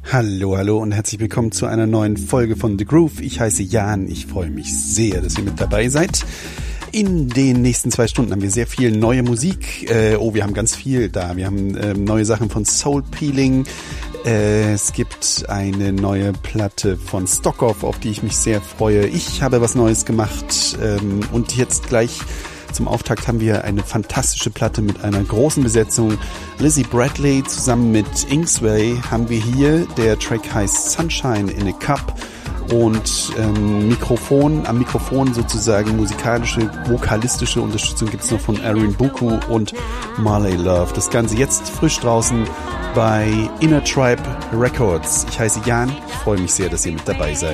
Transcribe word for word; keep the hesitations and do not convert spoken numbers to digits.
Hallo, hallo und herzlich willkommen zu einer neuen Folge von The Groove. Ich heiße Jan, ich freue mich sehr, dass ihr mit dabei seid. In den nächsten zwei Stunden haben wir sehr viel neue Musik. Äh, oh, wir haben ganz viel da. Wir haben äh, neue Sachen von Soul Peeling. Äh, es gibt eine neue Platte von Stockoff, auf die ich mich sehr freue. Ich habe was Neues gemacht ähm, und jetzt gleich zum Auftakt haben wir eine fantastische Platte mit einer großen Besetzung. Lizzie Bradley zusammen mit Inksway haben wir hier. Der Track heißt Sunshine in a Cup. Und ähm, Mikrofon, am Mikrofon sozusagen musikalische, vokalistische Unterstützung gibt's noch von Aaron Buku und Marley Love. Das Ganze jetzt frisch draußen bei Inner Tribe Records. Ich heiße Jan, freue mich sehr, dass ihr mit dabei seid.